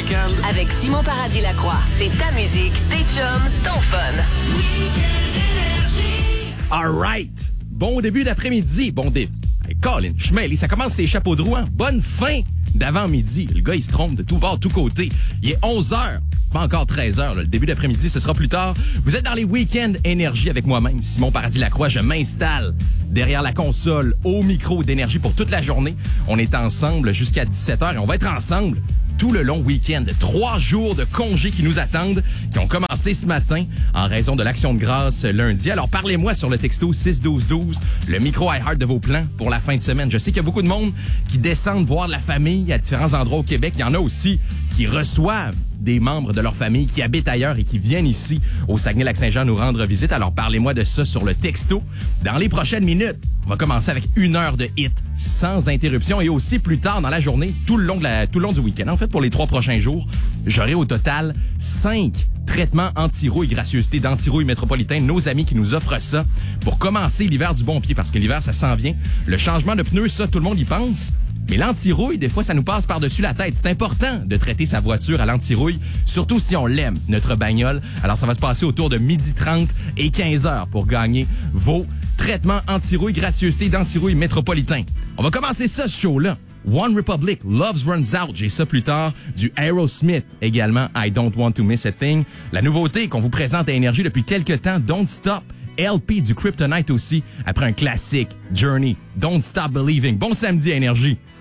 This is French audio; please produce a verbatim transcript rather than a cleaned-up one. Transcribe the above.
week-end. Avec Simon Paradis-Lacroix. C'est ta musique, tes chums, ton fun. All right. Bon début d'après-midi. Bon début. Hey, Colin, je suis mêlé. Ça commence ses chapeaux de roue. Bonne fin d'avant-midi. Le gars, il se trompe de tout bord, de tout côté. Il est onze heures. Pas encore treize heures. Là. Le début d'après-midi, ce sera plus tard. Vous êtes dans les week-ends énergie avec moi-même, Simon Paradis-Lacroix. Je m'installe derrière la console au micro d'énergie pour toute la journée. On est ensemble jusqu'à dix-sept heures et on va être ensemble tout le long week-end. Trois jours de congés qui nous attendent, qui ont commencé ce matin en raison de l'Action de grâce lundi. Alors parlez-moi sur le texto six douze douze, le micro iHeart de vos plans pour la fin de semaine. Je sais qu'il y a beaucoup de monde qui descendent voir de la famille à différents endroits au Québec. Il y en a aussi qui reçoivent des membres de leur famille qui habitent ailleurs et qui viennent ici au Saguenay-Lac-Saint-Jean nous rendre visite. Alors parlez-moi de ça sur le texto. Dans les prochaines minutes, on va commencer avec une heure de hit sans interruption et aussi plus tard dans la journée, tout le long de la, tout le long du week-end. En fait, pour les trois prochains jours, j'aurai au total cinq traitements anti-rouille, gracieuseté d'Anti-Rouille Métropolitain, nos amis qui nous offrent ça pour commencer l'hiver du bon pied parce que l'hiver, ça s'en vient. Le changement de pneus, ça, tout le monde y pense. Mais l'anti-rouille, des fois, ça nous passe par-dessus la tête. C'est important de traiter sa voiture à l'anti-rouille, surtout si on l'aime, notre bagnole. Alors, ça va se passer autour de midi trente et quinze heures pour gagner vos traitements anti-rouille, gracieuseté d'Anti-Rouille Métropolitain. On va commencer ça, ce show-là. One Republic, Loves Runs Out, j'ai ça plus tard. Du Aerosmith, également, I Don't Want to Miss a Thing. La nouveauté qu'on vous présente à Énergie depuis quelques temps, Don't Stop. L P du Kryptonite aussi, après un classique, Journey, Don't Stop Believing. Bon samedi à Énergie.